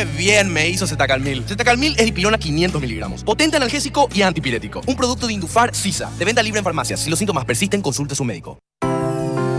¡Qué bien me hizo Zetacalmil! Zetacalmil es dipirona 500 miligramos. Potente analgésico y antipirético. Un producto de Indufar Sisa. De venta libre en farmacias. Si los síntomas persisten, consulte a su médico.